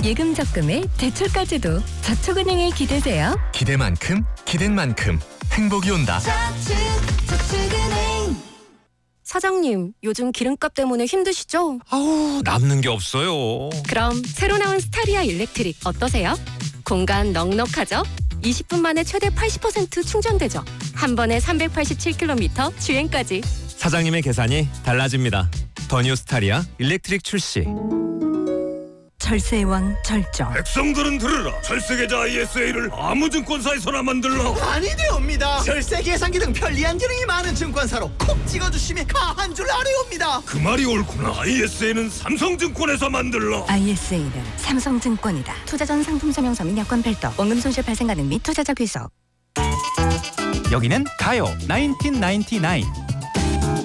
예금 적금에 대출까지도 저축은행에 기대세요. 기대만큼 기댄 만큼 행복이 온다. 저축은행. 사장님, 요즘 기름값 때문에 힘드시죠? 아우, 남는 게 없어요. 그럼 새로 나온 스타리아 일렉트릭 어떠세요? 공간 넉넉하죠? 20분 만에 최대 80% 충전되죠? 한 번에 387km 주행까지. 사장님의 계산이 달라집니다. 더 뉴 스타리아 일렉트릭 출시. 절세의 왕 절정. 백성들은 들으라. 절세계좌 ISA를 아무 증권사에서나 만들라. 아니 되옵니다. 절세 계산기 등 편리한 기능이 많은 증권사로 콕 찍어주시면 가한 줄 아래옵니다. 그 말이 옳구나. ISA는 삼성증권에서 만들라. ISA는 삼성증권이다. 투자 전 상품 설명서 및 약관 별도, 원금 손실 발생 가능 및 투자자 귀속. 여기는 가요 1999